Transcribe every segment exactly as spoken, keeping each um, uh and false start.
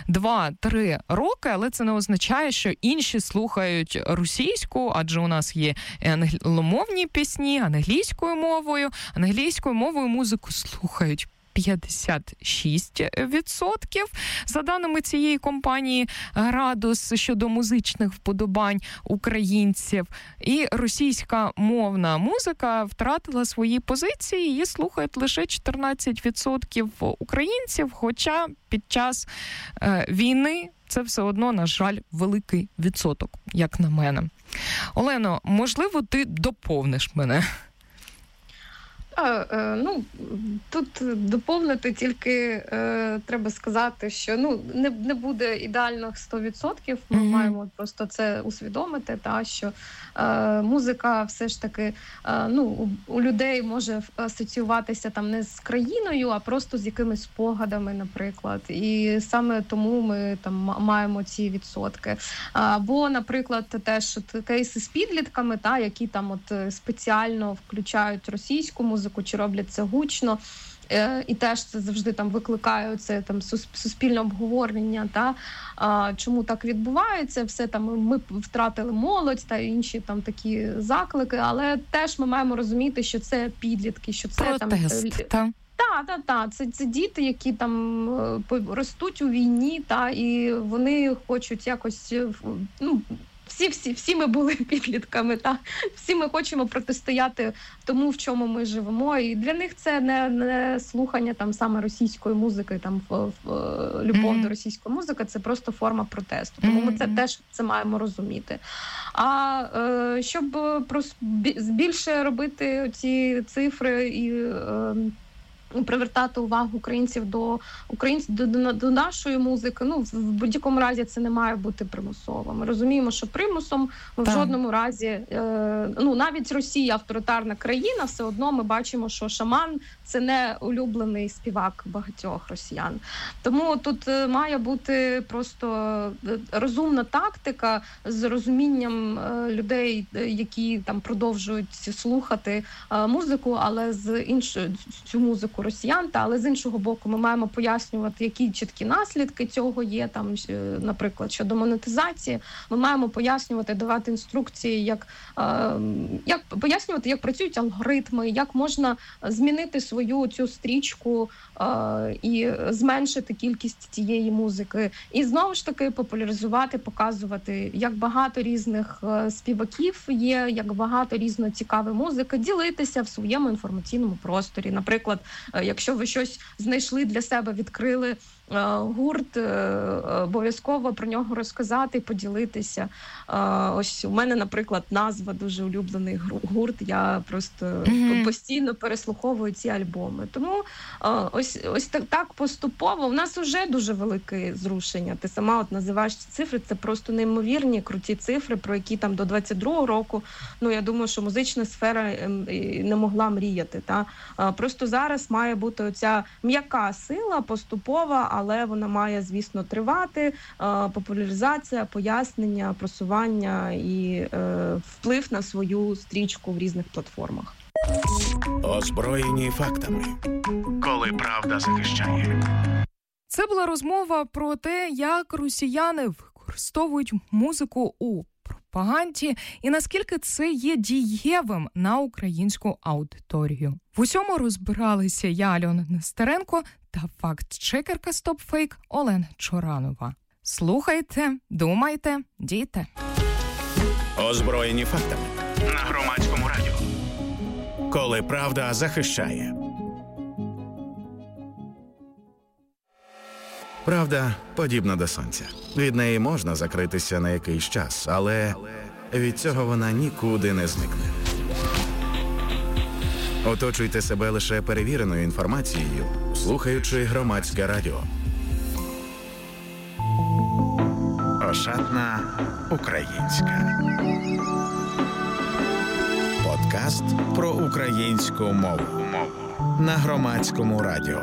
два-три роки, але це не означає, що інші слухають російську, адже у нас є англомовні пісні англійською мовою. Англійською мовою музику слухають п'ятдесят шість відсотків за даними цієї компанії «Градус» щодо музичних вподобань українців. І російська мовна музика втратила свої позиції, її слухають лише чотирнадцять відсотків українців, хоча під час е, війни це все одно, на жаль, великий відсоток, як на мене. Олено, можливо, ти доповниш мене? А, е, ну, тут доповнити тільки е, треба сказати, що ну, не, не буде ідеальних сто відсотків, ми mm-hmm. маємо просто це усвідомити, та, що е, музика все ж таки е, ну, у, у людей може асоціюватися там не з країною, а просто з якимись спогадами, наприклад. І саме тому ми там маємо ці відсотки. Або, наприклад, теж от, кейси з підлітками, та, які там от спеціально включають російську музику, чи роблять це гучно, е, і теж це завжди там викликає це там суспільне обговорення, та а, чому так відбувається, все там ми втратили молодь та інші там такі заклики, але теж ми маємо розуміти, що це підлітки, що це протест, там. Так, так, так. Це, це діти, які там ростуть у війні, та і вони хочуть якось, ну, Всі, всі, всі ми були підлітками, та всі ми хочемо протистояти тому, в чому ми живемо. І для них це не, не слухання там саме російської музики, там в, в, любов mm-hmm. до російської музики, це просто форма протесту. Тому mm-hmm. ми це теж це маємо розуміти. А е, щоб прос, більше робити ці цифри і е, привертати увагу українців до українців до, до, до нашої музики, ну в будь-якому разі це не має бути примусово. Ми розуміємо, що примусом ми в жодному разі, е, ну навіть Росія авторитарна країна, все одно ми бачимо, що Шаман це не улюблений співак багатьох росіян. Тому тут має бути просто розумна тактика з розумінням е, людей, які там продовжують слухати е, музику, але з іншою цю музику росіян, та, але з іншого боку ми маємо пояснювати, які чіткі наслідки цього є, там, наприклад, щодо монетизації. Ми маємо пояснювати, давати інструкції, як, е, як пояснювати, як працюють алгоритми, як можна змінити свою цю стрічку е, і зменшити кількість тієї музики. І знову ж таки популяризувати, показувати, як багато різних е, співаків є, як багато різної цікавої музики, ділитися в своєму інформаційному просторі. Наприклад, якщо ви щось знайшли для себе, відкрили гурт, обов'язково про нього розказати, поділитися. Ось у мене, наприклад, назва дуже улюблений гурт, я просто mm-hmm. постійно переслуховую ці альбоми. Тому ось, ось так, так поступово. У нас вже дуже велике зрушення. Ти сама от називаєш ці цифри, це просто неймовірні, круті цифри, про які там до двадцять другого року, ну я думаю, що музична сфера не могла мріяти. Та? Просто зараз має бути оця м'яка сила, поступова, але вона має, звісно, тривати. Популяризація, пояснення, просування і е, вплив на свою стрічку в різних платформах. Озброєні фактами. Коли правда захищає. Це була розмова про те, як росіяни використовують музику у пропаганді і наскільки це є дієвим на українську аудиторію. В усьому розбиралися я, Альона Нестеренко, та факт-чекерка StopFake Олена Чоранова. Слухайте, думайте, дійте. Озброєні фактами. На Громадському радіо. Коли правда захищає. Правда подібна до сонця. Від неї можна закритися на якийсь час, але від цього вона нікуди не зникне. Оточуйте себе лише перевіреною інформацією, слухаючи Громадське радіо. Ошатна українська. Подкаст про українську мову. На Громадському радіо.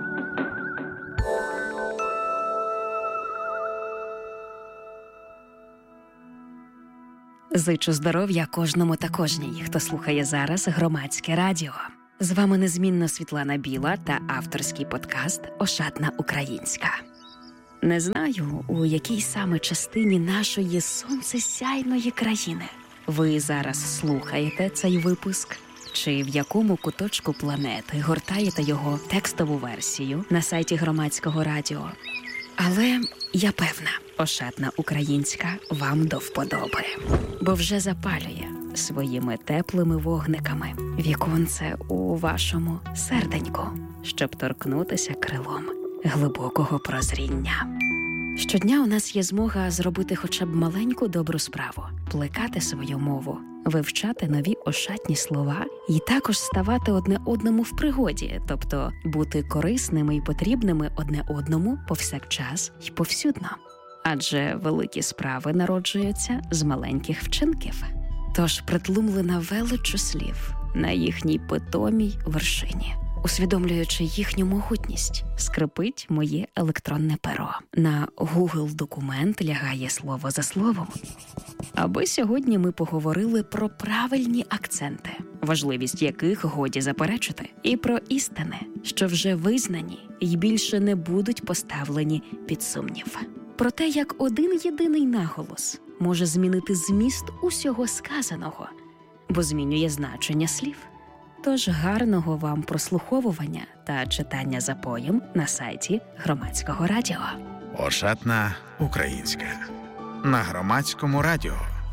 Зичу здоров'я кожному та кожній, хто слухає зараз Громадське радіо. З вами незмінно Світлана Біла та авторський подкаст «Ошатна українська». Не знаю, у якій саме частині нашої сонцесяйної країни ви зараз слухаєте цей випуск, чи в якому куточку планети гортаєте його текстову версію на сайті Громадського радіо. Але я певна, Ошатна українська вам до вподоби, бо вже запалює своїми теплими вогниками віконце у вашому серденьку, щоб торкнутися крилом глибокого прозріння. Щодня у нас є змога зробити хоча б маленьку добру справу, плекати свою мову, вивчати нові ошатні слова і також ставати одне одному в пригоді, тобто бути корисними і потрібними одне одному повсякчас і повсюдно. Адже великі справи народжуються з маленьких вчинків. Тож притлумлена величчю слів на їхній питомій вершині, усвідомлюючи їхню могутність, скрипить моє електронне перо. На Google-документ лягає слово за словом. Аби сьогодні ми поговорили про правильні акценти, важливість яких годі заперечити, і про істини, що вже визнані і більше не будуть поставлені під сумнів. Про те, як один єдиний наголос може змінити зміст усього сказаного, бо змінює значення слів. Тож гарного вам прослуховування та читання за поєм на сайті Громадського радіо. Ошатна українська. На Громадському радіо.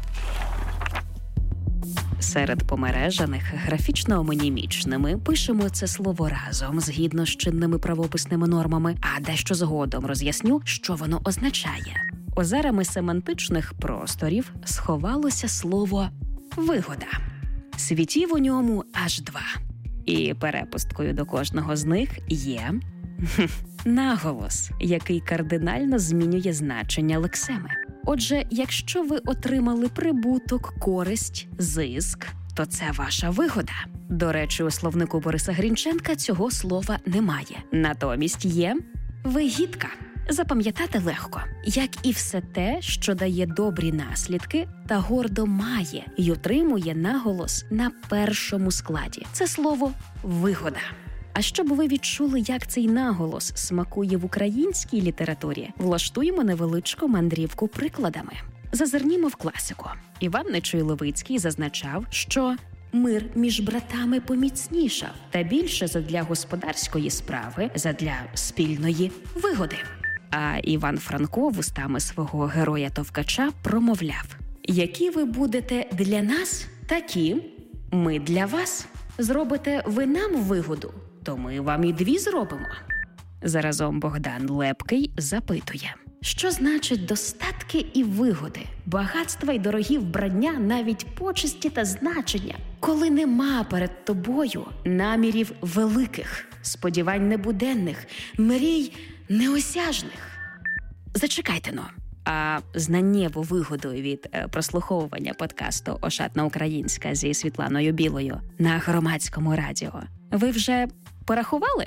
Серед помережаних графічно-омонімічними пишемо це слово разом згідно з чинними правописними нормами, а дещо згодом роз'ясню, що воно означає. Озерами семантичних просторів сховалося слово «вигода». Світів у ньому аж два. І перепусткою до кожного з них є наголос, який кардинально змінює значення лексеми. Отже, якщо ви отримали прибуток, користь, зиск, то це ваша вигода. До речі, у словнику Бориса Грінченка цього слова немає. Натомість є вигідка. Запам'ятати легко, як і все те, що дає добрі наслідки та гордо має й отримує наголос на першому складі. Це слово «вигода». А щоб ви відчули, як цей наголос смакує в українській літературі, влаштуємо невеличку мандрівку прикладами. Зазирнімо в класику. Іван Нечуй Левицький зазначав, що мир між братами поміцнішав, та більше задля господарської справи, задля спільної вигоди. А Іван Франко вустами свого героя-товкача промовляв: «Які ви будете для нас, такі ми для вас. Зробите ви нам вигоду, то ми вам і дві зробимо». Заразом Богдан Лепкий запитує: що значить достатки і вигоди, багатства й дорогі вбрання, навіть почесті та значення, коли нема перед тобою намірів великих, сподівань небуденних, мрій неосяжних? Зачекайте-но. А знаннєву вигоду від е, прослуховування подкасту «Ошатна українська» зі Світланою Білою на Громадському радіо ви вже порахували?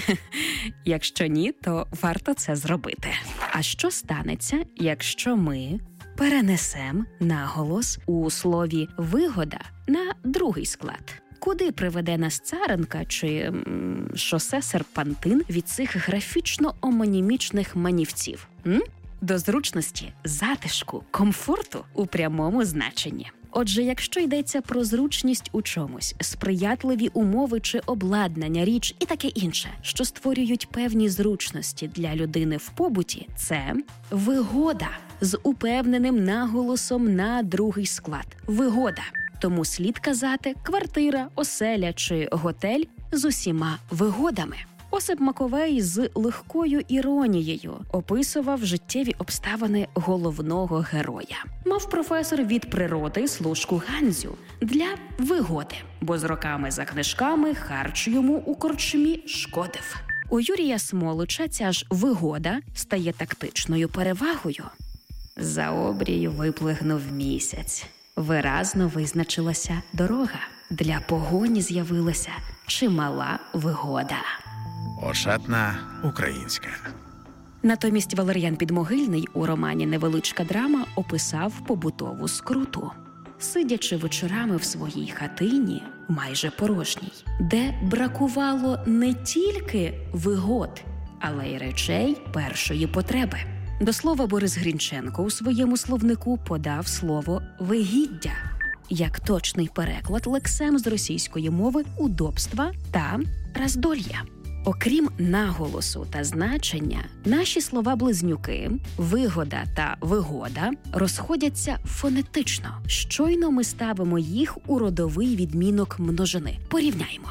Якщо ні, то варто це зробити. А що станеться, якщо ми перенесемо наголос у слові «вигода» на другий склад? Куди приведе нас царинка чи м, шосе серпантин від цих графічно-омонімічних манівців? М? До зручності, затишку, комфорту у прямому значенні. Отже, якщо йдеться про зручність у чомусь, сприятливі умови чи обладнання, річ і таке інше, що створюють певні зручності для людини в побуті, це вигода з упевненим наголосом на другий склад. Вигода. Тому слід казати квартира, оселя чи готель з усіма вигодами. Осип Маковей з легкою іронією описував життєві обставини головного героя. Мав професор від природи служку Ганзю для вигоди, бо з роками за книжками харч йому у корчмі шкодив. У Юрія Смолича ця ж вигода стає тактичною перевагою. За обрію виплигнув місяць. Виразно визначилася дорога. Для погоні з'явилася чимала вигода. Ошатна українська. Натомість Валер'ян Підмогильний у романі «Невеличка драма» описав побутову скруту. Сидячи вечорами в своїй хатині, майже порожній, де бракувало не тільки вигод, але й речей першої потреби. До слова, Борис Грінченко у своєму словнику подав слово «вигіддя» як точний переклад лексем з російської мови удобства та роздолья. Окрім наголосу та значення, наші слова-близнюки «вигода» та «вигода» розходяться фонетично. Щойно ми ставимо їх у родовий відмінок множини. Порівняємо.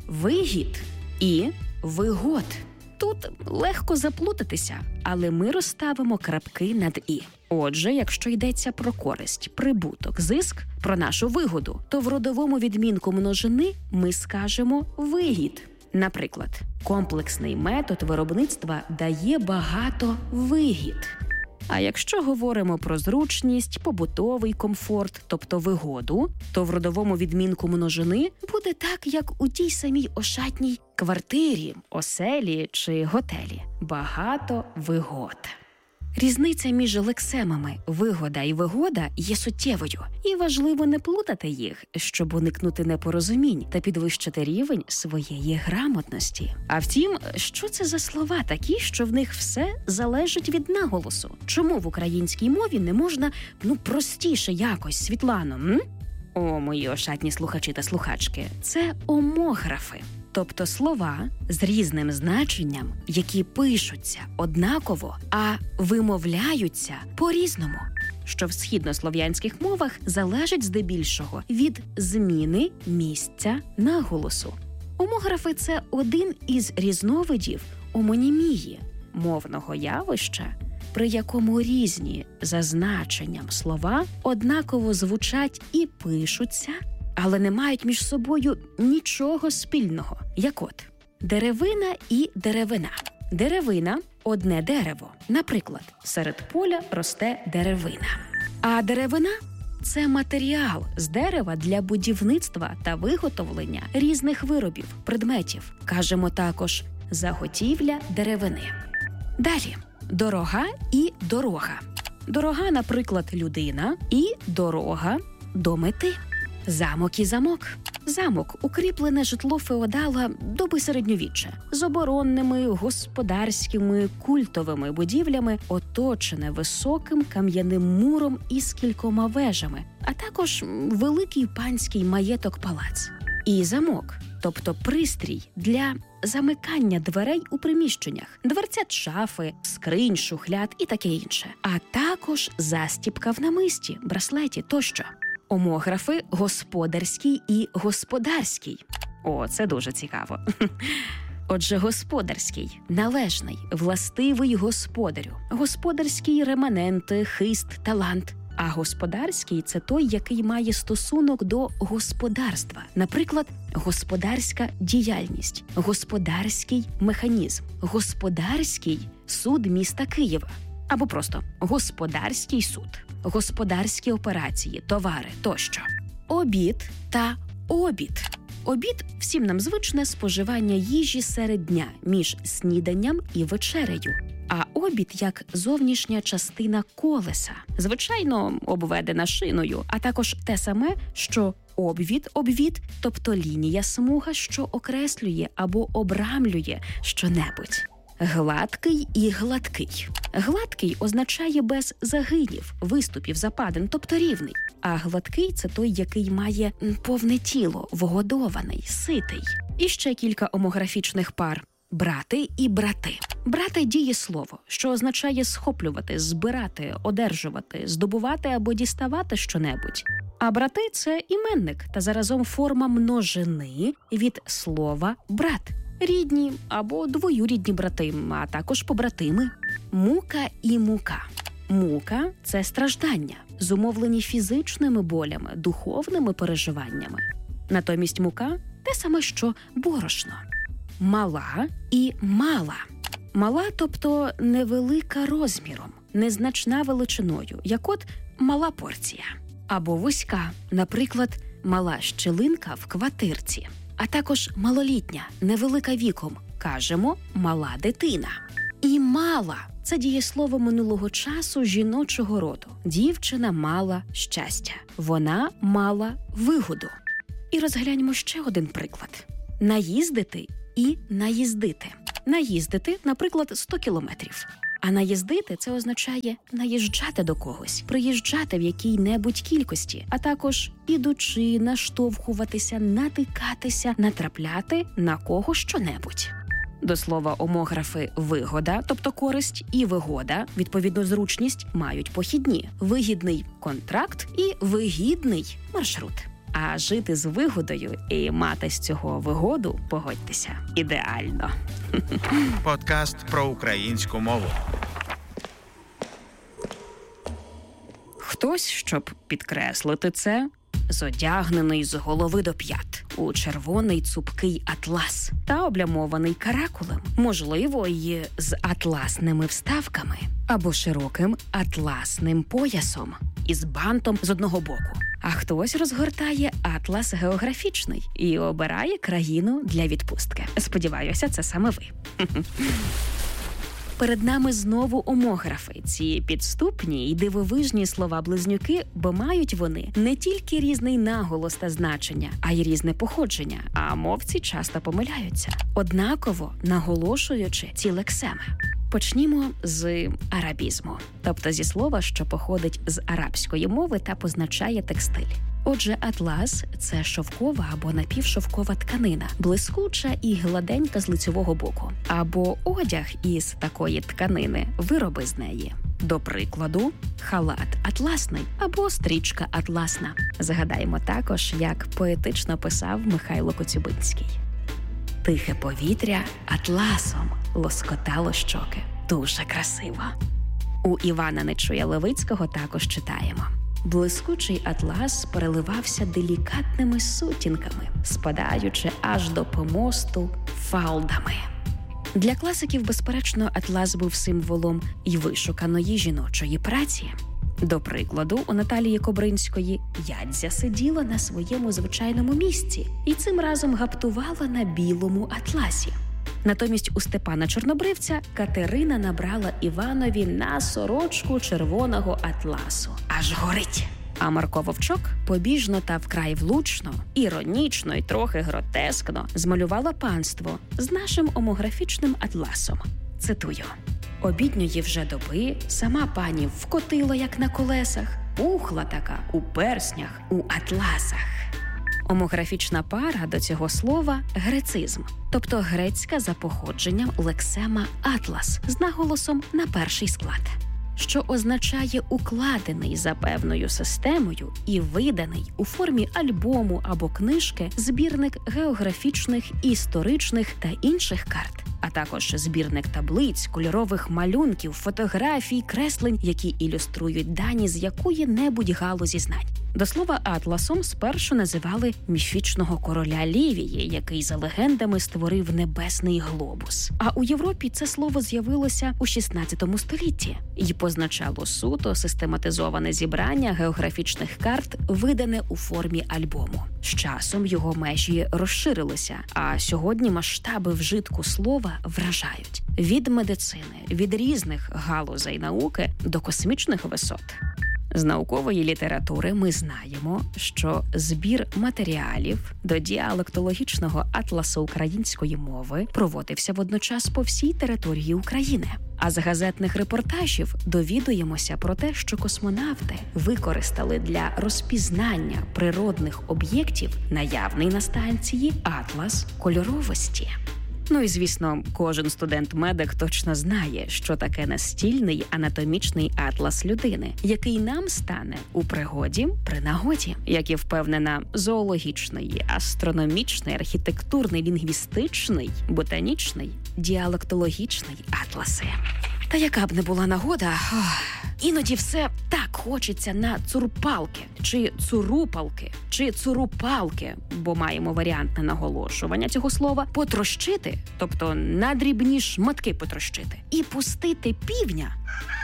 Вигід і вигод. Тут легко заплутатися, але ми розставимо крапки над «і». Отже, якщо йдеться про користь, прибуток, зиск, про нашу вигоду, то в родовому відмінку множини ми скажемо «вигід». Наприклад, комплексний метод виробництва дає багато вигід. А якщо говоримо про зручність, побутовий комфорт, тобто вигоду, то в родовому відмінку множини буде так, як у тій самій ошатній квартирі, оселі чи готелі. Багато вигод. Різниця між лексемами «вигода» і «вигода» є суттєвою, і важливо не плутати їх, щоб уникнути непорозумінь та підвищити рівень своєї грамотності. А втім, що це за слова такі, що в них все залежить від наголосу? Чому в українській мові не можна, ну, простіше якось, Світлано, м? О, мої ошатні слухачі та слухачки, це омографи. Тобто слова з різним значенням, які пишуться однаково, а вимовляються по-різному, що в східнослов'янських мовах залежить здебільшого від зміни місця наголосу. Омографи – це один із різновидів омонімії, мовного явища, при якому різні за значенням слова однаково звучать і пишуться, але не мають між собою нічого спільного. Як от деревина і деревина. Деревина – одне дерево. Наприклад, серед поля росте деревина. А деревина – це матеріал з дерева для будівництва та виготовлення різних виробів, предметів. Кажемо також заготівля деревини. Далі – дорога і дорога. Дорога, наприклад, людина, і дорога до мети. Замок і замок. Замок – укріплене житло феодала доби середньовіччя з оборонними, господарськими, культовими будівлями, оточене високим кам'яним муром із кількома вежами, а також великий панський маєток-палац. І замок, тобто пристрій для замикання дверей у приміщеннях, дверцят шафи, скринь, шухляд і таке інше. А також застіпка в намисті, браслеті тощо. Омографи – господарський і господарський. О, це дуже цікаво. Отже, господарський – належний, властивий господарю. Господарський – реманенти, хист, талант. А господарський – це той, який має стосунок до господарства. Наприклад, господарська діяльність, господарський механізм, господарський суд міста Києва. Або просто господарський суд, господарські операції, товари тощо. Обід та обід. Обід – всім нам звичне споживання їжі серед дня між сніданням і вечерею. А обід як зовнішня частина колеса, звичайно, обведена шиною, а також те саме, що обвід, обвід, тобто лінія смуга, що окреслює або обрамлює щонебудь. Гладкий і гладкий. Гладкий означає без загинів, виступів, западин, тобто рівний. А гладкий – це той, який має повне тіло, вгодований, ситий. І ще кілька омографічних пар. Брати і брати. Брати – дієслово, що означає схоплювати, збирати, одержувати, здобувати або діставати щонебудь. А брати – це іменник та заразом форма множини від слова «брат». Рідні або двоюрідні брати, а також побратими. Мука і мука. Мука – це страждання, зумовлені фізичними болями, духовними переживаннями. Натомість мука – те саме, що борошно. Мала і мала. Мала, тобто невелика розміром, незначна величиною, як от мала порція. Або вузька, наприклад, мала щілинка в квартирці. А також малолітня, невелика віком, кажемо «мала дитина». І мала – це дієслово минулого часу жіночого роду. Дівчина мала щастя. Вона мала вигоду. І розгляньмо ще один приклад. Наїздити і наїздити. наїздити, наприклад, сто кілометрів. А наїздити – це означає наїжджати до когось, приїжджати в якій-небудь кількості, а також ідучи, наштовхуватися, натикатися, натрапляти на кого що-небудь. До слова, омографи «вигода», тобто користь, і «вигода», відповідно зручність, мають похідні – вигідний контракт і вигідний маршрут. А жити з вигодою і мати з цього вигоду, погодьтеся, ідеально. Подкаст про українську мову. Хтось, щоб підкреслити це, зодягнений з голови до п'ят у червоний цупкий атлас та облямований каракулем, можливо, й з атласними вставками або широким атласним поясом із бантом з одного боку. А хтось розгортає атлас географічний і обирає країну для відпустки. Сподіваюся, це саме ви. Перед нами знову омографи, ці підступні і дивовижні слова-близнюки, бо мають вони не тільки різний наголос та значення, а й різне походження, а мовці часто помиляються, однаково наголошуючи ці лексеми. Почнімо з арабізму, тобто зі слова, що походить з арабської мови та позначає текстиль. Отже, атлас – це шовкова або напівшовкова тканина, блискуча і гладенька з лицьового боку. Або одяг із такої тканини, вироби з неї. До прикладу, халат атласний або стрічка атласна. Згадаємо також, як поетично писав Михайло Коцюбинський. Тихе повітря атласом лоскотало щоки. Дуже красиво. У Івана Нечуя Левицького також читаємо. Блискучий атлас переливався делікатними сутінками, спадаючи аж до помосту фалдами. Для класиків, безперечно, атлас був символом й вишуканої жіночої праці. До прикладу, у Наталії Кобринської Ядзя сиділа на своєму звичайному місці і цим разом гаптувала на білому атласі. Натомість у Степана Чорнобривця Катерина набрала Іванові на сорочку червоного атласу. Аж горить. А Марко Вовчок побіжно та вкрай влучно, іронічно й трохи гротескно змалювала панство з нашим омографічним атласом. Цитую. «Обідньої вже доби сама пані вкотила, як на колесах, пухла така у перснях, у атласах». Омографічна пара до цього слова – грецизм, тобто грецька за походженням лексема «атлас» з наголосом на перший склад, що означає укладений за певною системою і виданий у формі альбому або книжки збірник географічних, історичних та інших карт, а також збірник таблиць, кольорових малюнків, фотографій, креслень, які ілюструють дані з якої-небудь галузі знань. До слова, атласом спершу називали міфічного короля Лівії, який за легендами створив небесний глобус. А у Європі це слово з'явилося у шістнадцятому столітті і позначало суто систематизоване зібрання географічних карт, видане у формі альбому. З часом його межі розширилися, а сьогодні масштаби вжитку слова вражають. Від медицини, від різних галузей науки до космічних висот. З наукової літератури ми знаємо, що збір матеріалів до діалектологічного атласу української мови проводився водночас по всій території України. А з газетних репортажів довідуємося про те, що космонавти використали для розпізнання природних об'єктів наявний на станції атлас кольоровості. Ну і, звісно, кожен студент-медик точно знає, що таке настільний анатомічний атлас людини, який нам стане у пригоді при нагоді, як і впевнена зоологічний, астрономічний, архітектурний, лінгвістичний, ботанічний, діалектологічний атласи. Та яка б не була нагода, ох, іноді все так хочеться на цурпалки, чи цурупалки, чи цурупалки, бо маємо варіантне наголошування цього слова, потрощити, тобто на дрібні шматки потрощити, і пустити півня.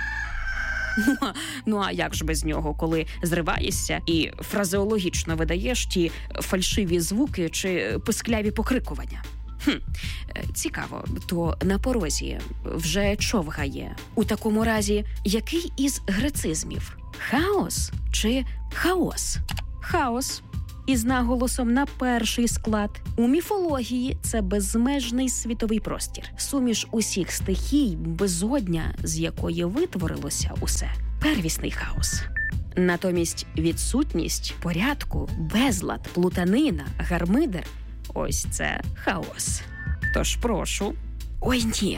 Ну а, ну а як ж без нього, коли зриваєшся і фразеологічно видаєш ті фальшиві звуки чи пискляві покрикування? Хм, цікаво, то на порозі вже човгає. У такому разі, який із грецизмів? Хаос чи хаос? Хаос. із наголосом на перший склад. У міфології це безмежний світовий простір, суміш усіх стихій, безодня, з якої витворилося усе. Первісний хаос. Натомість відсутність порядку, безлад, плутанина, гармидер – ось це хаос. Тож прошу... Ой, ні.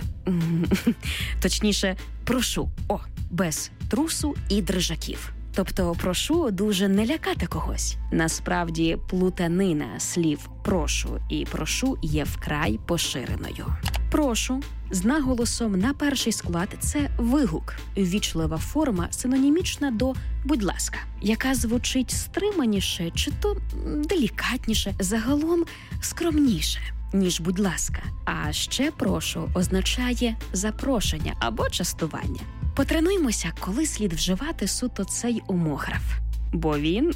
Точніше, прошу. О, без трусу і дрижаків. Тобто прошу дуже не лякати когось. Насправді, плутанина слів «прошу» і «прошу» є вкрай поширеною. «Прошу» з наголосом на перший склад – це вигук, ввічлива форма, синонімічна до «будь ласка», яка звучить стриманіше чи то делікатніше, загалом скромніше, ніж «будь ласка». А ще «прошу» означає запрошення або частування. Потренуймося, коли слід вживати суто цей умограф. Бо він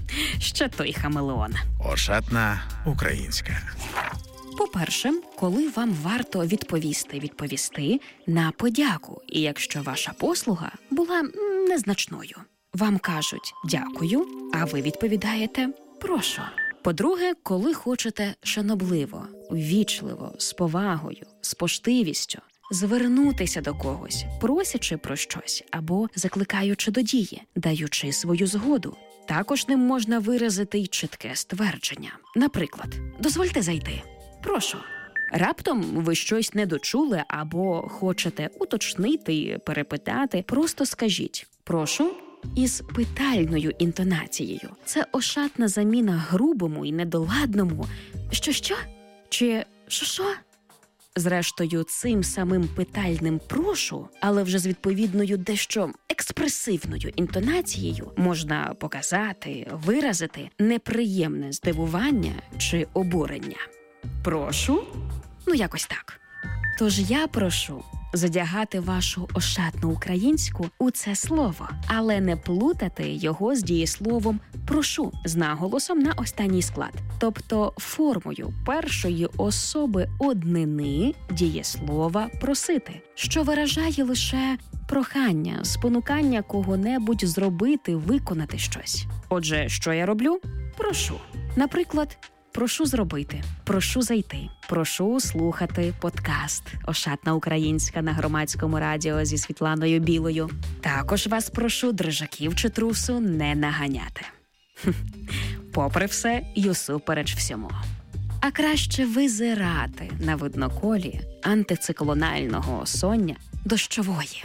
ще той хамелеон. Ошатна українська. По-перше, коли вам варто відповісти, відповісти на подяку. І якщо ваша послуга була незначною. Вам кажуть «дякую», а ви відповідаєте «прошу». По-друге, коли хочете шанобливо, ввічливо, з повагою, з поштивістю звернутися до когось, просячи про щось або закликаючи до дії, даючи свою згоду. Також ним можна виразити й чітке ствердження. Наприклад, «дозвольте зайти». «Прошу». Раптом ви щось не дочули або хочете уточнити, перепитати, просто скажіть «прошу» із питальною інтонацією. Це ошатна заміна грубому і недоладному «що-що?» чи «що-що?». Зрештою, цим самим питальним «прошу», але вже з відповідною дещо експресивною інтонацією можна показати, виразити неприємне здивування чи обурення. «Прошу?» Ну, якось так. Тож я прошу задягати вашу ошатну українську у це слово, але не плутати його з дієсловом «прошу» з наголосом на останній склад, тобто формою першої особи однини дієслова «просити», що виражає лише прохання, спонукання кого-небудь зробити, виконати щось. Отже, що я роблю? Прошу. Наприклад, прошу зробити, прошу зайти, прошу слухати подкаст «Ошатна українська» на Громадському радіо зі Світланою Білою. Також вас прошу дрижаків чи трусу не наганяти. Попри все й усупереч всьому. А краще визирати на видноколі антициклонального соння дощової,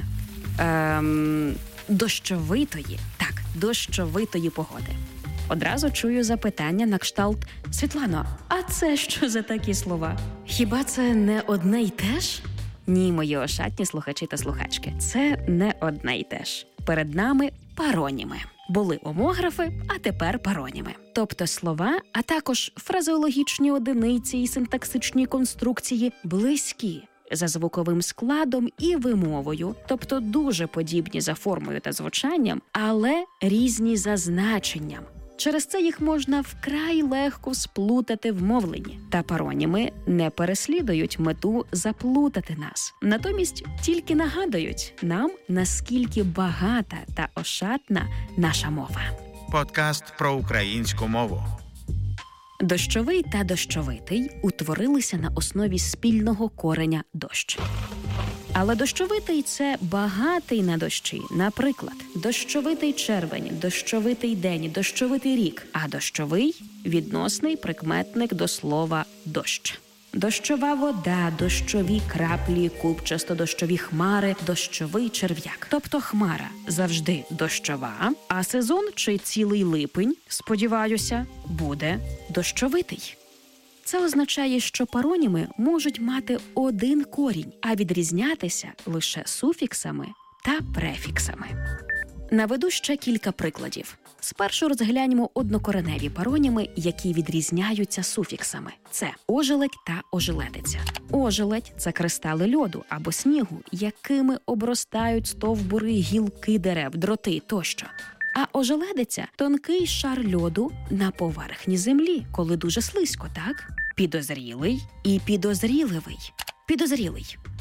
ем, дощовитої, так, дощовитої погоди. Одразу чую запитання на кшталт «Світлано, а це що за такі слова? Хіба це не одне й те ж?» Ні, мої ошатні слухачі та слухачки, це не одне й те ж. Перед нами пароніми. Були омографи, а тепер пароніми. Тобто слова, а також фразеологічні одиниці і синтаксичні конструкції близькі за звуковим складом і вимовою, тобто дуже подібні за формою та звучанням, але різні за значенням. Через це їх можна вкрай легко сплутати в мовленні. Та пароніми не переслідують мету заплутати нас. Натомість тільки нагадують нам, наскільки багата та ошатна наша мова. Подкаст про українську мову. Дощовий та дощовитий утворилися на основі спільного кореня «дощ». Але дощовитий – це багатий на дощі. Наприклад, дощовитий червень, дощовитий день, дощовитий рік. А дощовий – відносний прикметник до слова «дощ». Дощова вода, дощові краплі, купчасто-дощові хмари, дощовий черв'як. Тобто хмара завжди дощова, а сезон чи цілий липень, сподіваюся, буде дощовитий. Це означає, що пароніми можуть мати один корінь, а відрізнятися лише суфіксами та префіксами. Наведу ще кілька прикладів. Спершу розгляньмо однокореневі пароніми, які відрізняються суфіксами. Це ожеледь та ожеледиця. Ожеледь – це кристали льоду або снігу, якими обростають стовбури, гілки дерев, дроти тощо. А ожеледиця – тонкий шар льоду на поверхні землі, коли дуже слизько, так? Підозрілий і підозріливий. Підозрілий.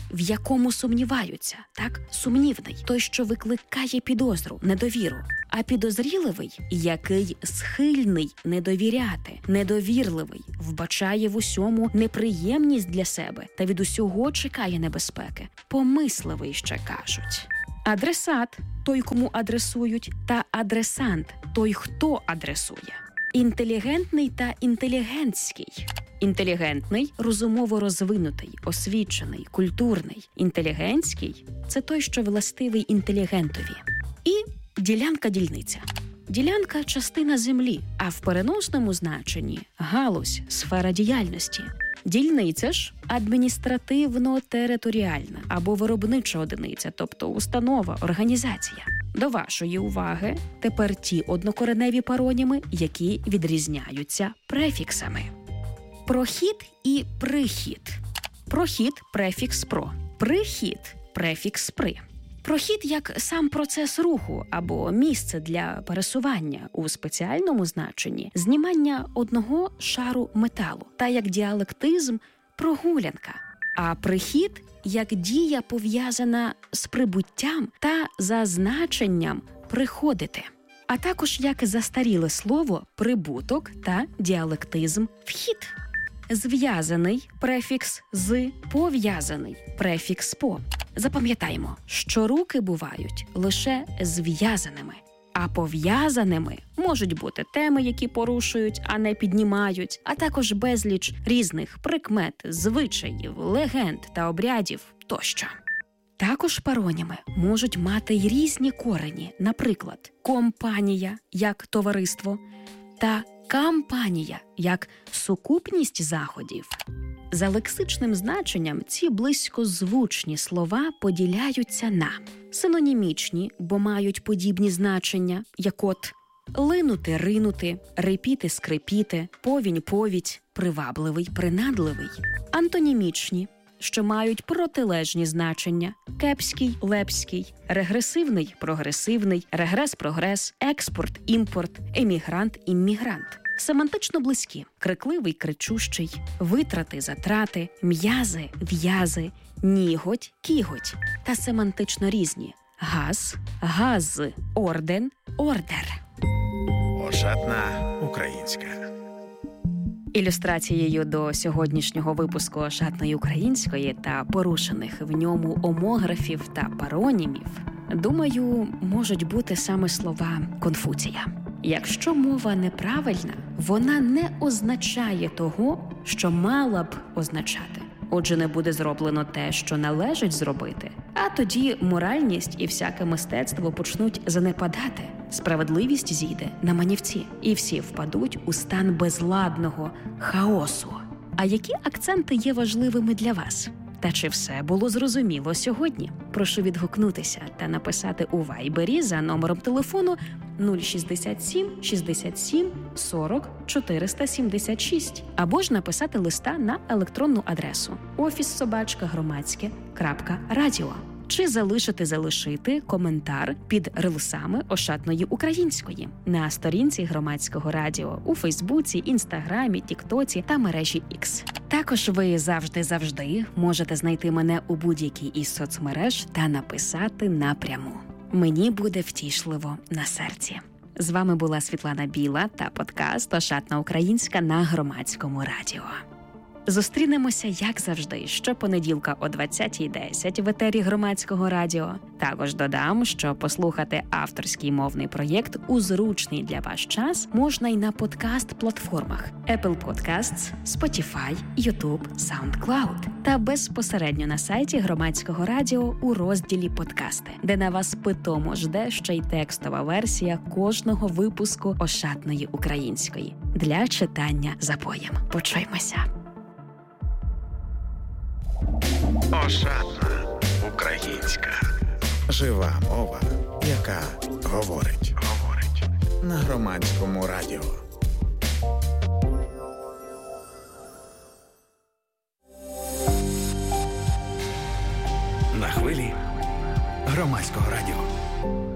в якому сумніваються, так? Сумнівний. Той, що викликає підозру, недовіру. А підозріливий, який схильний недовіряти, недовірливий, вбачає в усьому неприємність для себе та від усього чекає небезпеки. Помисливий ще кажуть. Адресат – той, кому адресують, та адресант – той, хто адресує. Інтелігентний та інтелігентський. Інтелігентний – розумово розвинутий, освічений, культурний. Інтелігентський – це той, що властивий інтелігентові. І ділянка-дільниця. Ділянка – частина землі, а в переносному значенні – галузь, сфера діяльності. Дільниця ж – адміністративно-територіальна або виробнича одиниця, тобто установа, організація. До вашої уваги тепер ті однокореневі пароніми, які відрізняються префіксами. Прохід і прихід. Прохід – префікс «про». Прихід – префікс «при». Прохід як сам процес руху або місце для пересування у спеціальному значенні, знімання одного шару металу, та як діалектизм – прогулянка. А прихід як дія, пов'язана з прибуттям та зазначенням приходити. А також як застаріле слово прибуток та діалектизм вхід. Зв'язаний префікс «з», пов'язаний префікс «по». Запам'ятаємо, що руки бувають лише зв'язаними, а пов'язаними можуть бути теми, які порушують, а не піднімають, а також безліч різних прикмет, звичаїв, легенд та обрядів тощо. Також пароніми можуть мати й різні корені, наприклад, компанія як товариство та кампанія як сукупність заходів. За лексичним значенням ці близькозвучні слова поділяються на синонімічні, бо мають подібні значення, як от линути, ринути, рипіти, скрипіти, повінь, повідь, привабливий, принадливий. Антонімічні, що мають протилежні значення – кепський, лепський, регресивний, прогресивний, регрес-прогрес, експорт, імпорт, емігрант, іммігрант. Семантично близькі – крикливий, кричущий, витрати, затрати, м'язи, в'язи, ніготь, кіготь. Та семантично різні – газ, газ, орден, ордер. Ошатна українська. Ілюстрацією до сьогоднішнього випуску «Ошатної української» та порушених в ньому омографів та паронімів, думаю, можуть бути саме слова Конфуція. Якщо мова неправильна, вона не означає того, що мала б означати. Отже, не буде зроблено те, що належить зробити, а тоді моральність і всяке мистецтво почнуть занепадати. Справедливість зійде на манівці, і всі впадуть у стан безладного хаосу. А які акценти є важливими для вас? Та чи все було зрозуміло сьогодні? Прошу відгукнутися та написати у Вайбері за номером телефону нуль шістдесят сім шістдесят сім сорок чотириста сімдесят шість або ж написати листа на електронну адресу офіс собачка громадське крапка радіо. Чи залишити залишити коментар під рилсами «Ошатної української» на сторінці Громадського радіо у Фейсбуці, Інстаграмі, Тіктоці та мережі Ікс. Також ви завжди-завжди можете знайти мене у будь-якій із соцмереж та написати напряму. Мені буде втішливо на серці. З вами була Світлана Біла та подкаст «Ошатна українська» на Громадському радіо. Зустрінемося, як завжди, щопонеділка о двадцятій десять в етері Громадського радіо. Також додам, що послухати авторський мовний проєкт у зручний для вас час можна й на подкаст-платформах Apple Podcasts, Spotify, YouTube, SoundCloud та безпосередньо на сайті Громадського радіо у розділі «Подкасти», де на вас питомо жде ще й текстова версія кожного випуску «Ошатної української» для читання запоєм. Почуємося! Ошатна українська. Жива мова, яка говорить. Говорить. На Громадському радіо. На хвилі Громадського радіо.